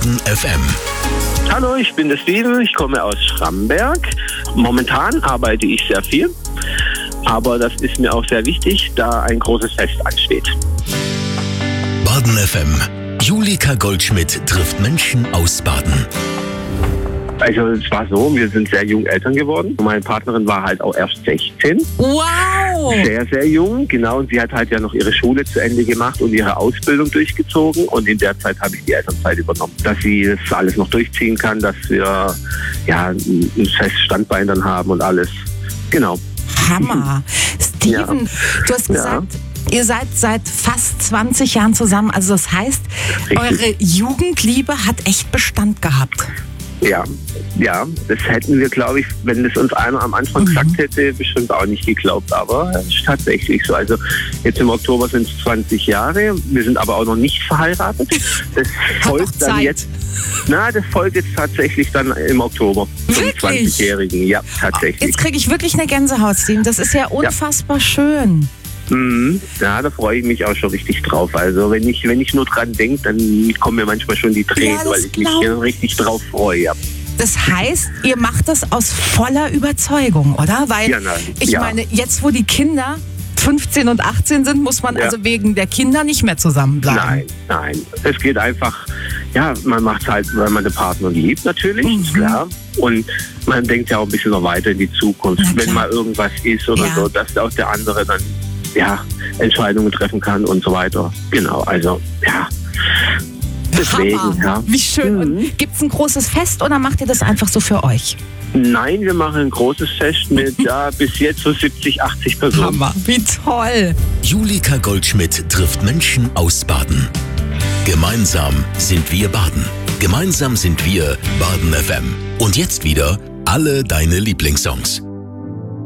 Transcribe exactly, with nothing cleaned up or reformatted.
Baden F M. Hallo, ich bin der Steven, ich komme aus Schramberg. Momentan arbeite ich sehr viel, aber das ist mir auch sehr wichtig, da ein großes Fest ansteht. Baden F M. Julika Goldschmidt trifft Menschen aus Baden. Also es war so, wir sind sehr jung Eltern geworden. Meine Partnerin war halt auch erst sechzehn. Wow! Sehr, sehr jung, genau. Und sie hat halt ja noch ihre Schule zu Ende gemacht und ihre Ausbildung durchgezogen. Und in der Zeit habe ich die Elternzeit übernommen. Dass sie das alles noch durchziehen kann, dass wir ja ein festes Standbein dann haben und alles. Genau. Hammer. Steven, Ja. du hast gesagt, ihr seid seit fast zwanzig Jahren zusammen. Also das heißt, Richtig. eure Jugendliebe hat echt Bestand gehabt. Ja, ja, das hätten wir, glaube ich, wenn das uns einer am Anfang Mhm. gesagt hätte, bestimmt auch nicht geglaubt. Aber es ist tatsächlich so. Also jetzt im Oktober sind es zwanzig Jahre. Wir sind aber auch noch nicht verheiratet. Das Hat doch folgt dann Zeit. jetzt. Na, das folgt jetzt tatsächlich dann im Oktober zum Wirklich? zwanzigjährigen. Ja, tatsächlich. Jetzt kriege ich wirklich eine Gänsehaut, Steven. Das ist ja unfassbar schön. Mhm. Ja, da freue ich mich auch schon richtig drauf. Also wenn ich, wenn ich nur dran denke, dann kommen mir manchmal schon die Tränen, Ja, das weil ich mich glaub- hier richtig drauf freue. Ja. Das heißt, ihr macht das aus voller Überzeugung, oder? Weil Ja, nein. ich Ja. meine, jetzt wo die Kinder fünfzehn und achtzehn sind, muss man Ja. also wegen der Kinder nicht mehr zusammenbleiben. Nein, nein. Es geht einfach, ja, man macht es halt, weil man den Partner liebt, natürlich, Mhm. ist klar. Und man denkt ja auch ein bisschen noch weiter in die Zukunft. Na klar. Wenn mal irgendwas ist oder Ja. so, dass auch der andere dann, ja, Entscheidungen treffen kann und so weiter. Genau, also, ja. Deswegen, Hammer. ja. Wie schön. Mhm. Und gibt es ein großes Fest oder macht ihr das einfach so für euch? Nein, wir machen ein großes Fest mit, ja, bis jetzt so siebzig, achtzig Personen. Wie toll. Julika Goldschmidt trifft Menschen aus Baden. Gemeinsam sind wir Baden. Gemeinsam sind wir Baden F M. Und jetzt wieder alle deine Lieblingssongs.